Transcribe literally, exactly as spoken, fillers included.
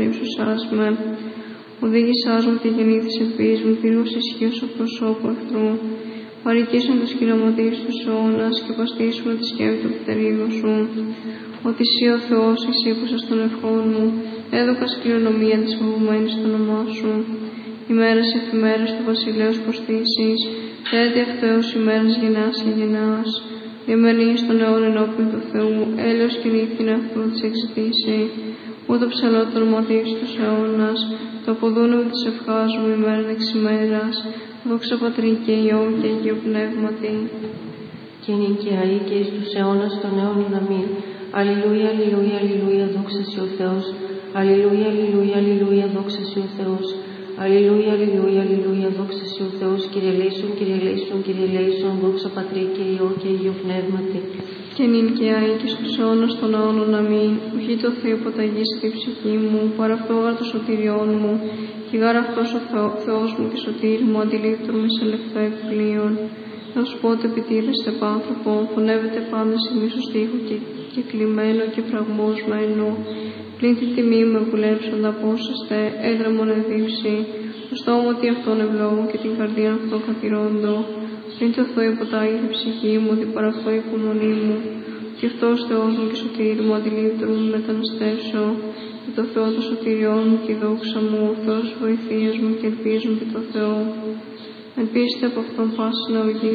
θρύψωσάς με. Οδήγησάς μου και γεννήθης ελπίς μου, πύργος ισχύος ο προσώπου εχθρού. Παροικήσουν τους κυλωματίες τους αιώνας και παστήσουμε τη σκεύη του πτερίγου σου. Ότι εσύ ο Θεός εισήκουσας των ευχών μου, έδωκας κληρονομία της φοβουμένης στο όνομά σου. Ημέρες εφημέρες του βασιλέως προστήσεις, τέτοι ευθέως ημέρες γεννάς και γεννάς. Διαμενείς των αιών ενώπιον του Θεού, έλεος και νύχθην εχθρού της εξητήσει. Ούτω ψαλώ το όνομα τους αιώνας, το αποδούνευ της ευχάς μου ημέρα δεξιμέρας, δόξα Πατρί και Υιό και Αγίου Πνεύματι. Και νυν και αεί και εις τους αιώνας των αιών ουδαμήν. Αλληλούια, αλληλούια, αλληλούια, δόξα σοι ο Θεός. Αλληλούια, αλληλούια, αλληλούια, δόξα σοι ο Θεός. Αλληλούια, αλληλούια, αλληλούια, δόξα σοι ο Θεός. Κύριε λέησον, Κύριε λέησον, Κύριε λέησον, δόξα Πατρί και Υιό και Αγίου Πνεύματι. Και νυν και αεί και στους αιώνας των αιώνων αμήν. Ουχή το Θεό ποταγήσει τη ψυχή μου, παρά αυτό γάρ το σωτήριόν μου, και γάρ αυτός ο Θεό, Θεός μου και σωτήρι μου, αντιλήπτωρ με σε λεπτά εκπλήων. Έως πότε επιτίθεστε πάνθρωπο, φωνεύετε πάντα σε μίσος τείχου και, και κλειμένο και φραγμοσμένο. Πλην τη τιμή με βουλέψοντα απόσαστε, έδρα μου ανεδίψει, το στόμα ότι αυτόν ευλόγω και την καρδία αυτόν καθηρόντο. Πριν το Θεό υποτάγει την ψυχή μου, ότι παρά αυτό η υπομονή μου, και αυτός Θεός μου και σωτήρι μου, αντιλήπτωρ μου μεταναστεύσω, και το Θεό το σωτήριόν μου και η δόξα μου, ο Θεός βοηθείας μου και ελπίζω και το Θεό. Ελπίστε από αυτόν πάση να οδηγεί